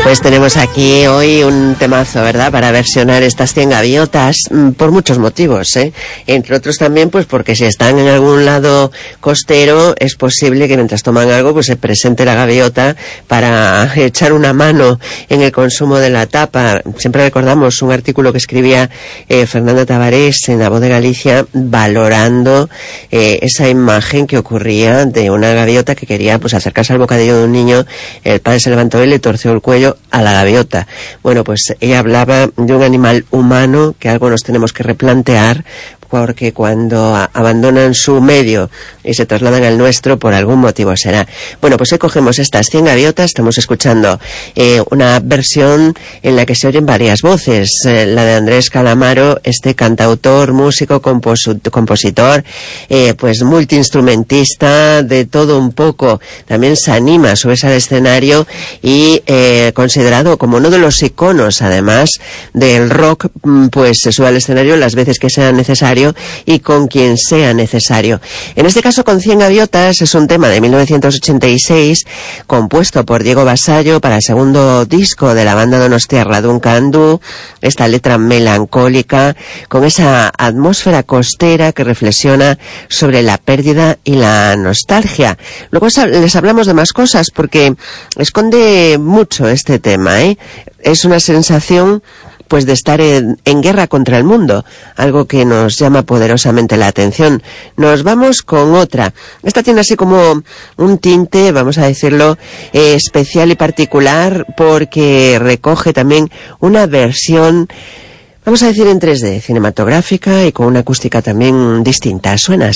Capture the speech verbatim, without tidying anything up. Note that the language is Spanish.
Pues tenemos aquí hoy un temazo, ¿verdad?, para versionar estas cien gaviotas, por muchos motivos, ¿eh? Entre otros también, pues porque si están en algún lado costero, es posible que mientras toman algo, pues se presente la gaviota para echar una mano en el consumo de la tapa. Siempre recordamos un artículo que escribía eh, Fernando Tavares en La Voz de Galicia, valorando eh, esa imagen que ocurría de una gaviota que quería, pues, acercarse al bocadillo de un niño. El padre se levantó y le torció el cuello a la gaviota. Bueno, pues ella hablaba de un animal humano que algo nos tenemos que replantear, porque cuando a- abandonan su medio y se trasladan al nuestro, por algún motivo será. Bueno, pues hoy cogemos estas cien gaviotas, estamos escuchando eh, una versión en la que se oyen varias voces, eh, la de Andrés Calamaro, este cantautor, músico, composu- compositor, eh, pues multiinstrumentista, de todo un poco. También se anima a subirse al escenario y eh, considerado como uno de los iconos, además, del rock, pues se sube al escenario las veces que sea necesario y con quien sea necesario. En este caso, con cien gaviotas, es un tema de mil novecientos ochenta y seis, compuesto por Diego Vasallo para el segundo disco de la banda donostiarra Duncan Du. Esta letra melancólica, con esa atmósfera costera que reflexiona sobre la pérdida y la nostalgia. Luego les hablamos de más cosas, porque esconde mucho este tema, ¿eh? Es una sensación, pues, de estar en, en guerra contra el mundo, algo que nos llama poderosamente la atención. Nos vamos con otra. Esta tiene así como un tinte, vamos a decirlo, eh, especial y particular, porque recoge también una versión, vamos a decir, en tres D, cinematográfica y con una acústica también distinta. Suena